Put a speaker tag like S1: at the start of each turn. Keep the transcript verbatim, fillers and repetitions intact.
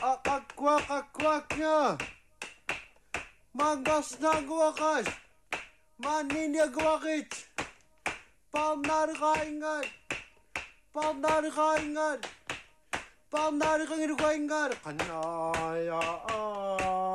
S1: Aquak aquaknya Mangas na guwakas Maninya guwakit Palmnari kaingan Palmnari kaingan Palmnari kaingan Kanaya